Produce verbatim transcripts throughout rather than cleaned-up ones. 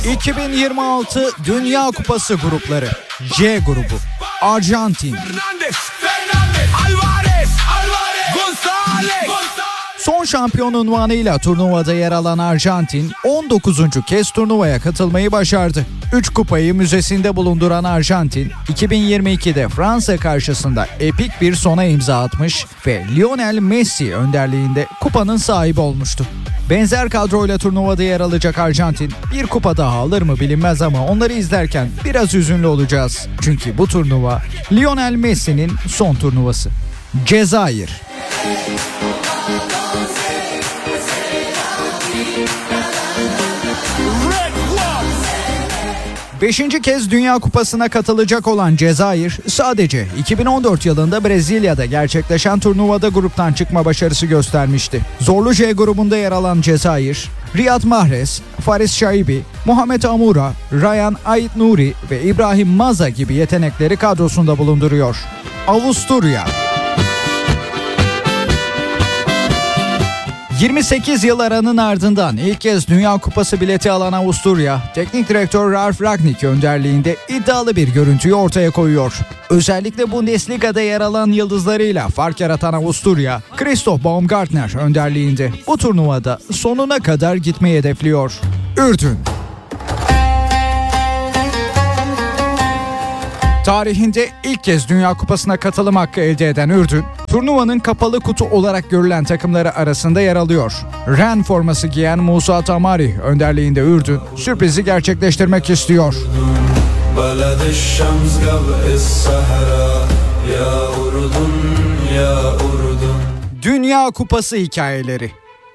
iki bin yirmi altı Dünya Kupası grupları. C grubu. Arjantin. Son şampiyon unvanıyla turnuvada yer alan Arjantin on dokuzuncu kez turnuvaya katılmayı başardı. üç kupayı müzesinde bulunduran Arjantin, iki bin yirmi ikide Fransa karşısında epik bir sona imza atmış ve Lionel Messi önderliğinde kupanın sahibi olmuştu. Benzer kadroyla turnuvada yer alacak Arjantin bir kupa daha alır mı bilinmez ama onları izlerken biraz üzünlü olacağız. Çünkü bu turnuva Lionel Messi'nin son turnuvası. Cezayir. Beşinci kez Dünya Kupası'na katılacak olan Cezayir, sadece iki bin on dört yılında Brezilya'da gerçekleşen turnuvada gruptan çıkma başarısı göstermişti. Zorlu C grubunda yer alan Cezayir, Riyad Mahrez, Faris Shaibi, Muhammed Amoura, Ryan Ait Nouri ve İbrahim Maza gibi yetenekleri kadrosunda bulunduruyor. Avusturya. yirmi sekiz yıl aranın ardından ilk kez Dünya Kupası bileti alan Avusturya, teknik direktör Ralf Rangnick önderliğinde iddialı bir görüntüyü ortaya koyuyor. Özellikle Bundesliga'da yer alan yıldızlarıyla fark yaratan Avusturya, Christoph Baumgartner önderliğinde bu turnuvada sonuna kadar gitmeyi hedefliyor. Ürdün. Tarihinde ilk kez Dünya Kupası'na katılım hakkı elde eden Ürdün, turnuvanın kapalı kutu olarak görülen takımları arasında yer alıyor. Ren forması giyen Musa Tamari önderliğinde Ürdün, sürprizi gerçekleştirmek istiyor. Dünya Kupası hikayeleri.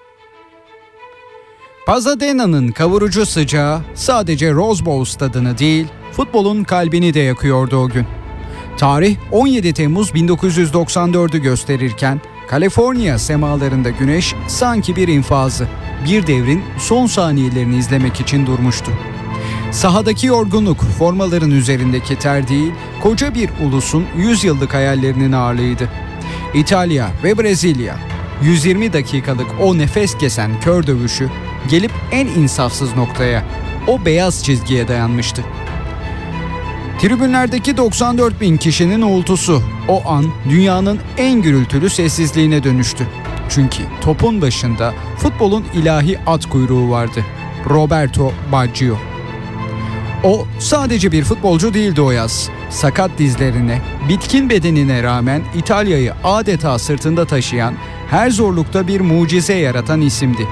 Pasadena'nın kavurucu sıcağı sadece Rose Bowl stadını değil, futbolun kalbini de yakıyordu o gün. Tarih on yedi Temmuz bin dokuz yüz doksan dördü gösterirken Kaliforniya semalarında güneş sanki bir infazı, bir devrin son saniyelerini izlemek için durmuştu. Sahadaki yorgunluk formaların üzerindeki ter değil, koca bir ulusun yüz yıllık hayallerinin ağırlığıydı. İtalya ve Brezilya, yüz yirmi dakikalık o nefes kesen kör dövüşü gelip en insafsız noktaya, o beyaz çizgiye dayanmıştı. Tribünlerdeki doksan dört bin kişinin uğultusu o an dünyanın en gürültülü sessizliğine dönüştü. Çünkü topun başında futbolun ilahi at kuyruğu vardı. Roberto Baggio. O sadece bir futbolcu değildi o yaz. Sakat dizlerine, bitkin bedenine rağmen İtalya'yı adeta sırtında taşıyan, her zorlukta bir mucize yaratan isimdi.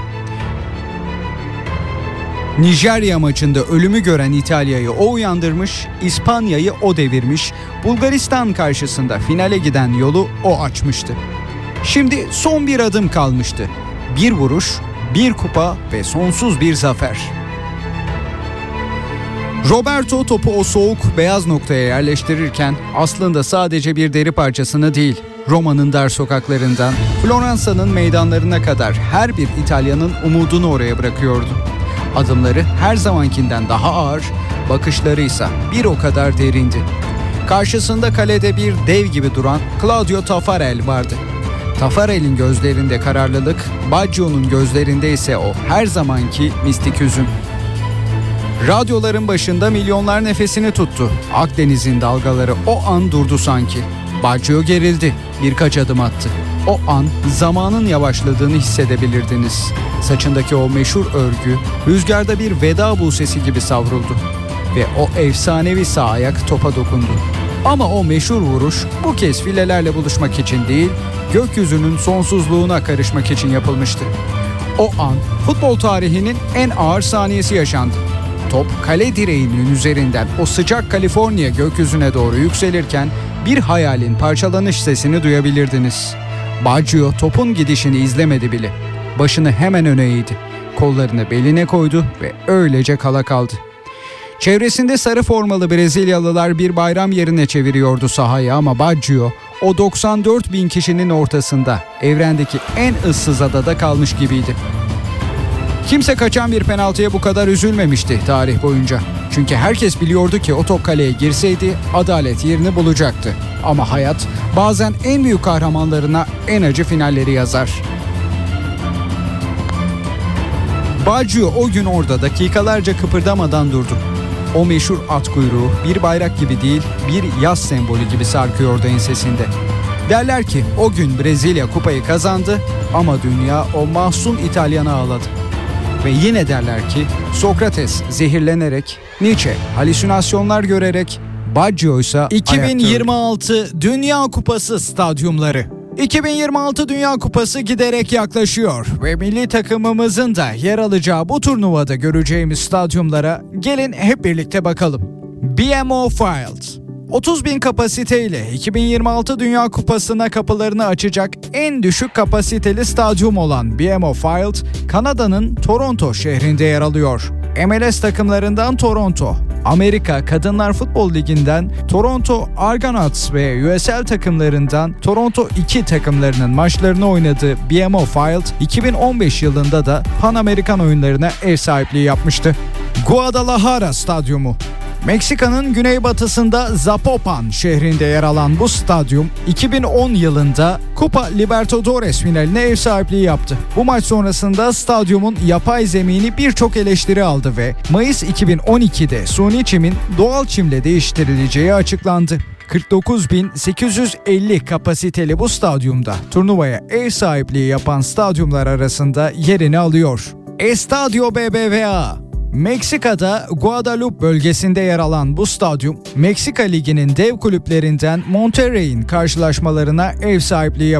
Nijerya maçında ölümü gören İtalya'yı o uyandırmış, İspanya'yı o devirmiş, Bulgaristan karşısında finale giden yolu o açmıştı. Şimdi son bir adım kalmıştı. Bir vuruş, bir kupa ve sonsuz bir zafer. Roberto topu o soğuk beyaz noktaya yerleştirirken aslında sadece bir deri parçasını değil, Roma'nın dar sokaklarından Floransa'nın meydanlarına kadar her bir İtalyanın umudunu oraya bırakıyordu. Adımları her zamankinden daha ağır, bakışları ise bir o kadar derindi. Karşısında kalede bir dev gibi duran Claudio Taffarel vardı. Taffarel'in gözlerinde kararlılık, Baggio'nun gözlerinde ise o her zamanki mistik hüzün. Radyoların başında milyonlar nefesini tuttu. Akdeniz'in dalgaları o an durdu sanki. Baggio gerildi, birkaç adım attı. O an zamanın yavaşladığını hissedebilirdiniz. Saçındaki o meşhur örgü rüzgarda bir veda buğsesi gibi savruldu. Ve o efsanevi sağ ayak topa dokundu. Ama o meşhur vuruş bu kez filelerle buluşmak için değil, gökyüzünün sonsuzluğuna karışmak için yapılmıştı. O an futbol tarihinin en ağır saniyesi yaşandı. Top kale direğinin üzerinden o sıcak Kaliforniya gökyüzüne doğru yükselirken bir hayalin parçalanış sesini duyabilirdiniz. Baggio topun gidişini izlemedi bile. Başını hemen öne eğdi. Kollarını beline koydu ve öylece kala kaldı. Çevresinde sarı formalı Brezilyalılar bir bayram yerine çeviriyordu sahayı ama Baggio o doksan dört bin kişinin ortasında evrendeki en ıssız adada kalmış gibiydi. Kimse kaçan bir penaltıya bu kadar üzülmemişti tarih boyunca. Çünkü herkes biliyordu ki o top kaleye girseydi adalet yerini bulacaktı. Ama hayat bazen en büyük kahramanlarına en acı finalleri yazar. Baggio o gün orada dakikalarca kıpırdamadan durdu. O meşhur at kuyruğu bir bayrak gibi değil, bir yaz sembolü gibi sarkıyordu ensesinde. Derler ki o gün Brezilya kupayı kazandı ama dünya o mahzun İtalyan'a ağladı. Ve yine derler ki Sokrates zehirlenerek, Nietzsche halüsinasyonlar görerek, Baggio ise iki bin yirmi altı Dünya Kupası stadyumları. iki bin yirmi altı Dünya Kupası giderek yaklaşıyor ve milli takımımızın da yer alacağı bu turnuvada göreceğimiz stadyumlara gelin hep birlikte bakalım. B M O Field otuz bin kapasiteyle iki bin yirmi altı Dünya Kupası'na kapılarını açacak en düşük kapasiteli stadyum olan B M O Field, Kanada'nın Toronto şehrinde yer alıyor. M L S takımlarından Toronto, Amerika Kadınlar Futbol Ligi'nden Toronto Argonauts ve U S L takımlarından Toronto iki takımlarının maçlarını oynadığı B M O Field, iki bin on beş yılında da Pan Amerikan oyunlarına ev sahipliği yapmıştı. Guadalajara Stadyumu Meksika'nın güneybatısında Zapopan şehrinde yer alan bu stadyum iki bin on yılında Copa Libertadores finaline ev sahipliği yaptı. Bu maç sonrasında stadyumun yapay zemini birçok eleştiri aldı ve Mayıs iki bin on ikide suni çimin doğal çimle değiştirileceği açıklandı. kırk dokuz bin sekiz yüz elli kapasiteli bu stadyumda turnuvaya ev sahipliği yapan stadyumlar arasında yerini alıyor. Estadio B B V A Meksika'da Guadalupe bölgesinde yer alan bu stadyum, Meksika Ligi'nin dev kulüplerinden Monterrey'in karşılaşmalarına ev sahipliği yapıyor.